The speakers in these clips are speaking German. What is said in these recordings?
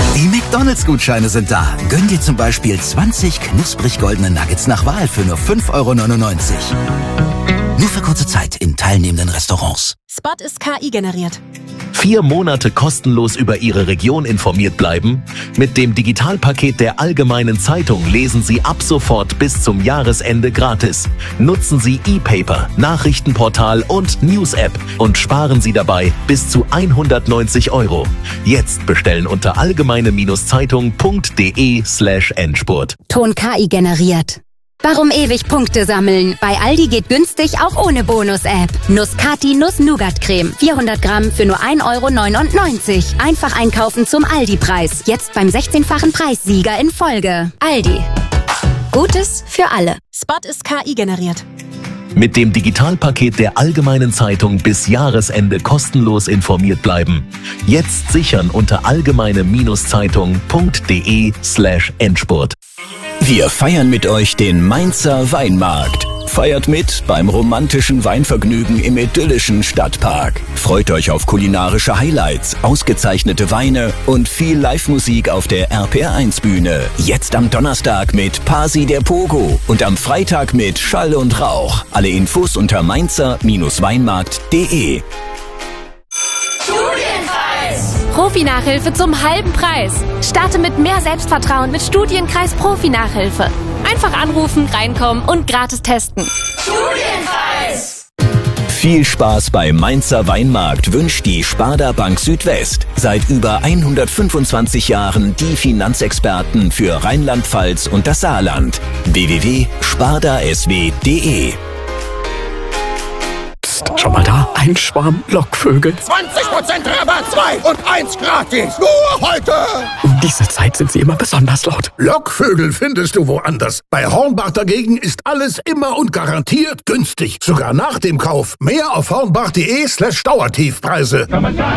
Die McDonald's-Gutscheine sind da. Gönn dir zum Beispiel 20 knusprig goldene Nuggets nach Wahl für nur 5,99 €. Nur für kurze Zeit in teilnehmenden Restaurants. Spot ist KI generiert. 4 Monate kostenlos über Ihre Region informiert bleiben? Mit dem Digitalpaket der Allgemeinen Zeitung lesen Sie ab sofort bis zum Jahresende gratis. Nutzen Sie E-Paper, Nachrichtenportal und News-App und sparen Sie dabei bis zu 190 €. Jetzt bestellen unter allgemeine-zeitung.de/Endspurt. Ton KI generiert. Warum ewig Punkte sammeln? Bei Aldi geht günstig auch ohne Bonus-App. Nuss-Cati Nuss-Nougat-Creme. 400 Gramm für nur 1,99 €. Einfach einkaufen zum Aldi-Preis. Jetzt beim 16-fachen Preissieger in Folge. Aldi. Gutes für alle. Spot ist KI generiert. Mit dem Digitalpaket der Allgemeinen Zeitung bis Jahresende kostenlos informiert bleiben. Jetzt sichern unter allgemeine-zeitung.de/Endspurt. Wir feiern mit euch den Mainzer Weinmarkt. Feiert mit beim romantischen Weinvergnügen im idyllischen Stadtpark. Freut euch auf kulinarische Highlights, ausgezeichnete Weine und viel Live-Musik auf der RPR1-Bühne. Jetzt am Donnerstag mit Pasi der Pogo und am Freitag mit Schall und Rauch. Alle Infos unter mainzer-weinmarkt.de. Profi-Nachhilfe zum halben Preis. Starte mit mehr Selbstvertrauen mit Studienkreis Profi-Nachhilfe. Einfach anrufen, reinkommen und gratis testen. Studienkreis! Viel Spaß beim Mainzer Weinmarkt wünscht die Sparda Bank Südwest. Seit über 125 Jahren die Finanzexperten für Rheinland-Pfalz und das Saarland. www.spardasw.de. Schau mal da, ein Schwarm Lockvögel. 20% Rabatt, 2 und 1 gratis. Nur heute. Um diese Zeit sind sie immer besonders laut. Lockvögel findest du woanders. Bei Hornbach dagegen ist alles immer und garantiert günstig. Sogar nach dem Kauf. Mehr auf hornbach.de/Dauertiefpreise.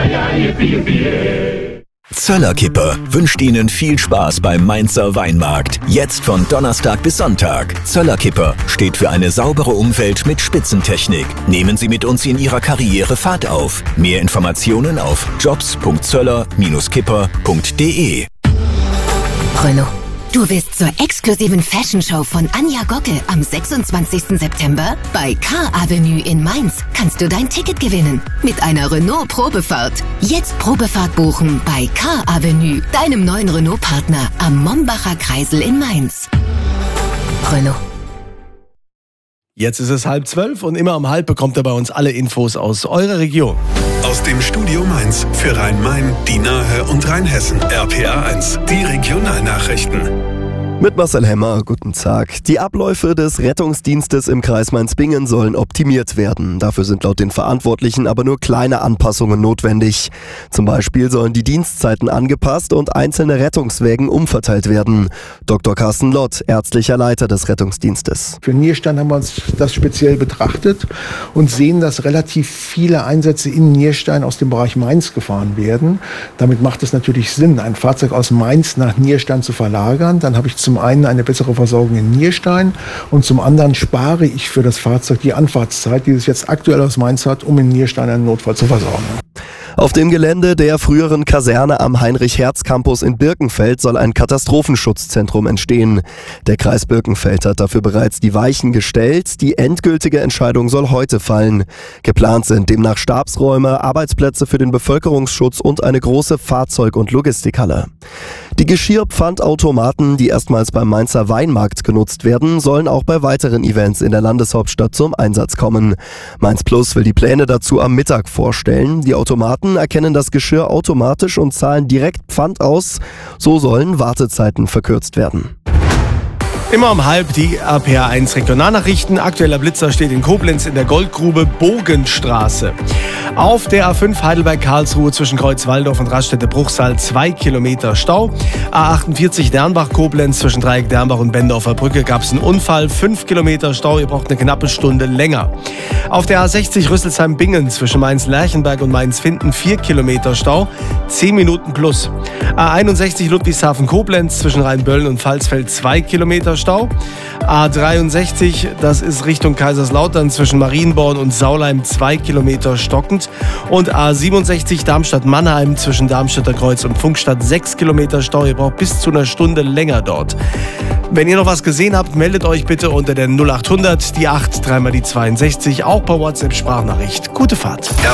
Zöller-Kipper wünscht Ihnen viel Spaß beim Mainzer Weinmarkt. Jetzt von Donnerstag bis Sonntag. Zöller-Kipper steht für eine saubere Umwelt mit Spitzentechnik. Nehmen Sie mit uns in Ihrer Karriere Fahrt auf. Mehr Informationen auf jobs.zöller-kipper.de. Renault. Du willst zur exklusiven Fashion-Show von Anja Gocke am 26. September? Bei Car Avenue in Mainz kannst du dein Ticket gewinnen mit einer Renault-Probefahrt. Jetzt Probefahrt buchen bei Car Avenue, deinem neuen Renault-Partner am Mombacher Kreisel in Mainz. Renault. Jetzt ist es 11:30 und immer um halb bekommt ihr bei uns alle Infos aus eurer Region. Aus dem Studio Mainz für Rhein-Main, die Nahe und Rheinhessen. RPR1, die Regionalnachrichten. Mit Marcel Hemmer, guten Tag. Die Abläufe des Rettungsdienstes im Kreis Mainz-Bingen sollen optimiert werden. Dafür sind laut den Verantwortlichen aber nur kleine Anpassungen notwendig. Zum Beispiel sollen die Dienstzeiten angepasst und einzelne Rettungswägen umverteilt werden. Dr. Carsten Lott, ärztlicher Leiter des Rettungsdienstes. Für Nierstein haben wir uns das speziell betrachtet und sehen, dass relativ viele Einsätze in Nierstein aus dem Bereich Mainz gefahren werden. Damit macht es natürlich Sinn, ein Fahrzeug aus Mainz nach Nierstein zu verlagern. Dann habe ich zum einen eine bessere Versorgung in Nierstein und zum anderen spare ich für das Fahrzeug die Anfahrtszeit, die es jetzt aktuell aus Mainz hat, um in Nierstein einen Notfall zu versorgen. Auf dem Gelände der früheren Kaserne am Heinrich-Herz-Campus in Birkenfeld soll ein Katastrophenschutzzentrum entstehen. Der Kreis Birkenfeld hat dafür bereits die Weichen gestellt. Die endgültige Entscheidung soll heute fallen. Geplant sind demnach Stabsräume, Arbeitsplätze für den Bevölkerungsschutz und eine große Fahrzeug- und Logistikhalle. Die Geschirrpfandautomaten, die erstmals beim Mainzer Weinmarkt genutzt werden, sollen auch bei weiteren Events in der Landeshauptstadt zum Einsatz kommen. Mainz Plus will die Pläne dazu am Mittag vorstellen. Die Automaten erkennen das Geschirr automatisch und zahlen direkt Pfand aus. So sollen Wartezeiten verkürzt werden. Immer um halb die RPR1 Regionalnachrichten. Aktueller Blitzer steht in Koblenz in der Goldgrube Bogenstraße. Auf der A5 Heidelberg-Karlsruhe zwischen Kreuzwaldorf und Raststätte-Bruchsal 2 Kilometer Stau. A48 Dernbach-Koblenz zwischen Dreieck Dernbach und Bendorfer Brücke gab es einen Unfall. 5 Kilometer Stau, ihr braucht eine knappe Stunde länger. Auf der A60 Rüsselsheim-Bingen zwischen Mainz-Lerchenberg und Mainz-Finden 4 Kilometer Stau, 10 Minuten plus. A61 Ludwigshafen-Koblenz zwischen Rheinböllen und Pfalzfeld 2 Kilometer Stau. A63, das ist Richtung Kaiserslautern zwischen Marienborn und Saulheim 2 Kilometer stockend. Und A67 Darmstadt-Mannheim zwischen Darmstädter Kreuz und Funkstadt 6 Kilometer Stau. Ihr braucht bis zu einer Stunde länger dort. Wenn ihr noch was gesehen habt, meldet euch bitte unter der 0800, die 8, dreimal die 62, auch per WhatsApp-Sprachnachricht. Gute Fahrt.